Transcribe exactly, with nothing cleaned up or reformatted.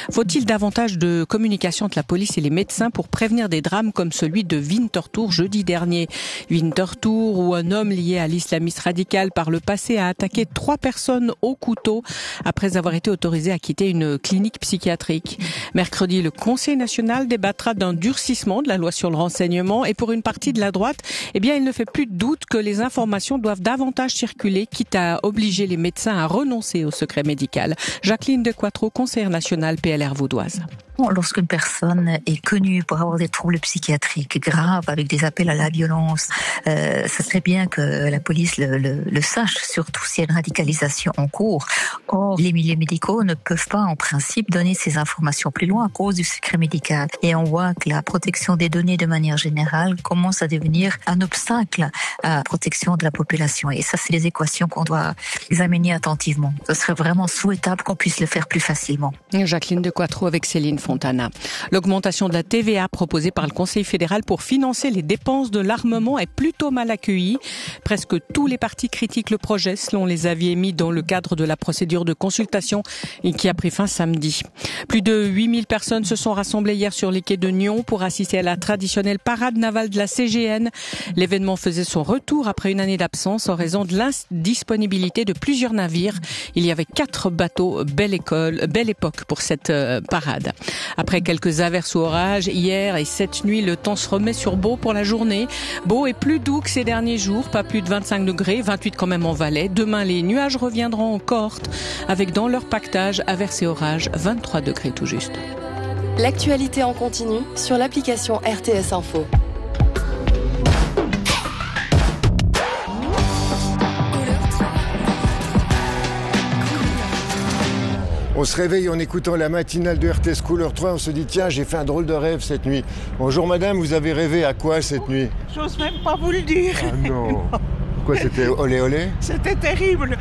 Faut-il davantage de communication entre la police et les médecins pour prévenir des drames comme celui de Winterthur jeudi dernier? Winterthur, où un homme lié à l'islamisme radical par le passé a attaqué trois personnes au couteau après avoir été autorisé à quitter une clinique psychiatrique. Mercredi, le Conseil national débattra d'un durcissement de la loi sur le renseignement et pour une partie de la droite, eh bien, il ne fait plus de doute que les informations doivent davantage circuler, quitte à obliger les médecins à renoncer au secret médical. Jacqueline De Quattro, conseillère nationale P L R vaudoise. Lorsqu'une personne est connue pour avoir des troubles psychiatriques graves avec des appels à la violence, euh, ce serait bien que la police le, le, le sache, surtout s'il y a une radicalisation en cours. Or, les milieux médicaux ne peuvent pas en principe donner ces informations plus loin à cause du secret médical. Et on voit que la protection des données de manière générale commence à devenir un obstacle à la protection de la population. Et ça, c'est les équations qu'on doit examiner attentivement. Ce serait vraiment souhaitable qu'on puisse le faire plus facilement. Jacqueline De Quattro avec Céline Fontana. L'augmentation de la T V A proposée par le Conseil fédéral pour financer les dépenses de l'armement est plutôt mal accueillie. Presque tous les partis critiquent le projet, selon les avis émis dans le cadre de la procédure de consultation et qui a pris fin samedi. Plus de huit mille personnes se sont rassemblées hier sur les quais de Nyon pour assister à la traditionnelle parade navale de la C G N. L'événement faisait son retour après une année d'absence en raison de l'indisponibilité de plusieurs navires. Il y avait quatre bateaux, belle école, belle époque pour cette euh, parade. Après quelques averses ou orages, hier et cette nuit, le temps se remet sur Beau pour la journée. Beau est plus doux que ces derniers jours, pas plus de vingt-cinq degrés, vingt-huit quand même en Valais. Demain, les nuages reviendront en cohorte, avec dans leur pactage, averses et orages, vingt-trois degrés tout juste. L'actualité en continu sur l'application R T S Info. On se réveille en écoutant la matinale de R T S Couleur trois, on se dit tiens, j'ai fait un drôle de rêve cette nuit. Bonjour madame, vous avez rêvé à quoi cette nuit? J'ose même pas vous le dire. Ah non. Quoi, c'était olé olé? C'était terrible.